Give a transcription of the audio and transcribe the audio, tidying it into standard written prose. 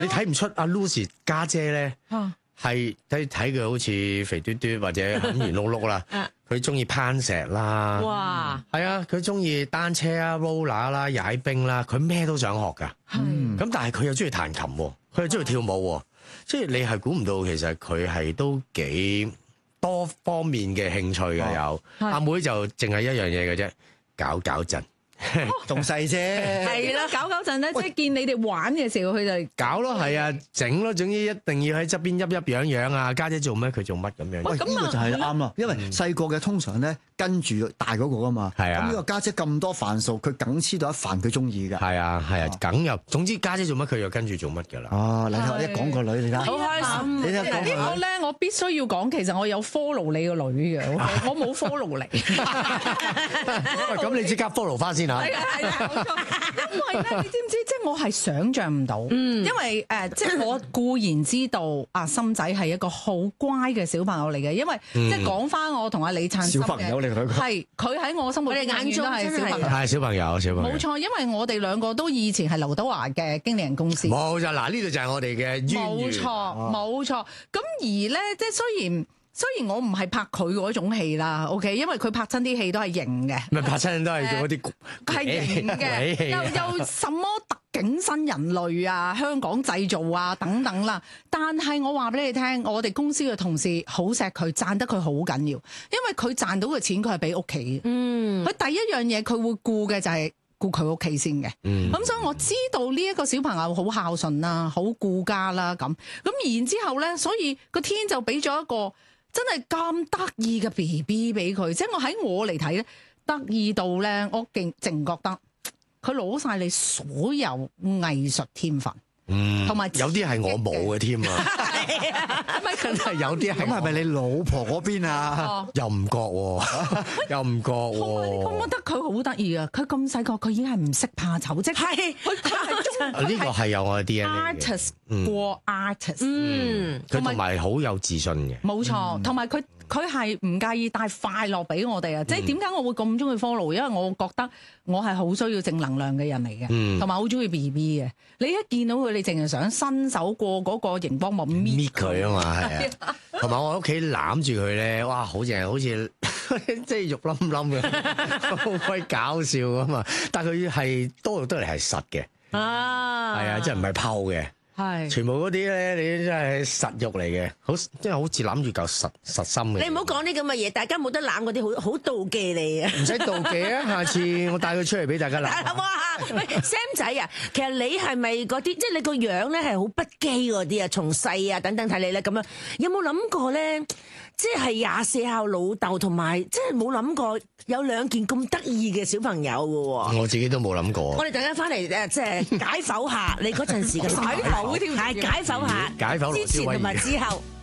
你睇唔出阿 Lucy 家姐咧，係睇佢好似肥嘟嘟或者冚圓碌碌啦，佢中意攀石啦， 哇， 係啊，佢中意單車啊、roller 啦、踩冰啦，佢咩都想學㗎。咁但係佢又中意彈琴喎，佢又中意跳舞喎，即係你係估唔到，其實佢係都幾多方面嘅興趣㗎。有阿妹就淨係一樣嘢嘅啫，搞震。 仲細啫， 係啦，搞陣咧，即係見你哋玩嘅時候，佢就搞咯，係啊，整咯，總之一定要喺側邊噏樣啊，家姐做咩佢做乜咁樣。 喂，呢個就係啱啦，因為細個嘅通常咧跟住大嗰個噶嘛， 係啊， 咁呢個家姐咁多範數，佢梗知道一範佢中意㗎。 係啊，梗有，總之家姐做乜佢就跟住做乜㗎啦。 哦，你睇一講個女，你睇好開心。 你睇呢個咧，我必須要講，其實我有 follow 你個女嘅，我冇 follow 你。 咁你即刻 follow 翻先嚇。 係啊，冇錯。因為咧，你知唔知？即係我係想像唔到，因為即係我固然知道阿心仔係一個好乖嘅小朋友嚟嘅，因為即係講翻我同阿李燦森小朋友嚟嘅， 係佢喺我心目中眼中都係小朋友， 係小朋友， 冇錯，因為我哋兩個都以前係劉德華嘅經理人公司， 冇錯。嗱，呢度就係我哋嘅淵源， 冇錯。咁而咧，即係雖然我唔係拍佢嗰種戲啦 ，OK， 因為佢拍親啲戲都係型嘅， 咪拍親都係做嗰啲係型嘅，又什麼特警新人類啊、香港製造啊等等啦。但係我話俾你聽，我哋公司嘅同事好錫佢，讚得佢好緊要，因為佢賺到嘅錢佢係俾屋企嘅。佢第一樣嘢佢會顧嘅就係顧佢屋企先嘅。咁所以我知道呢一個小朋友好孝順啦，好顧家啦咁。咁然之後咧，所以個天就俾咗一個真係咁得意嘅 BB 俾佢，即係我嚟睇咧，得意到咧，我淨覺得佢攞晒你所有藝術天分，同埋有啲係我冇嘅添啊，真係有啲係。 咁係咪你老婆嗰邊啊？ 又唔覺喎，又唔覺喎。 你覺唔覺得佢好得意啊？佢咁細個，佢已經係唔識怕醜，即係佢係中呢個係有我嘅 DNA 嘅 artist 過 artist， 佢同埋好有自信嘅， 冇錯，同埋佢係唔介意帶快樂俾我哋啊！即係點解我會咁中意 follow？因為我覺得我係好需要正能量嘅人嚟嘅，同埋好中意 BB 嘅。你一見到佢，你淨係想伸手過嗰個熒光幕搣佢啊嘛，係啊！同埋我喺屋企攬住佢咧，哇！好似即係肉冧冧嘅，好鬼搞笑啊嘛！但係佢係多得嚟係實嘅，係啊，即係唔係拋嘅。係，全部嗰啲咧，你真係實肉嚟嘅，即係好似攬住嚿實心嘅。 你唔好講啲咁嘅嘢，大家冇得攬嗰啲，好妒忌你啊！ 唔使妒忌啊，下次我帶佢出嚟俾大家攬。 哇！喂 ，Sam 仔啊，其實你係咪嗰啲，即係你個樣咧係好不羈嗰啲啊？從細啊等等睇你咧咁樣，有冇諗過咧？即係24孝老豆同埋，即係冇諗過有兩件咁得意嘅小朋友嘅喎。 我自己都冇諗過。 我哋陣間翻嚟即係解剖下你嗰陣時嘅解剖添，係解剖下解剖之前同埋之後。